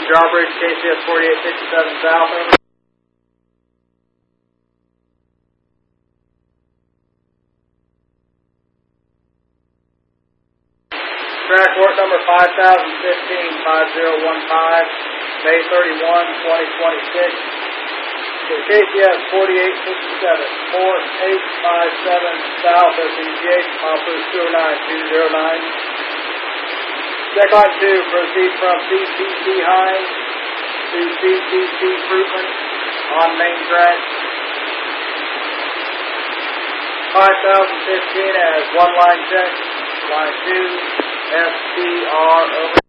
Drawbridge, KCS 4857 South, over. Track work number 5015-5015, May 31, 2026. To KCS 4867, 4857 South of DGH, Office 29209. Check line 2, proceed from CTC Hines to CTC Fruitman on main track. 5015 as one line check. Line 2, STR over.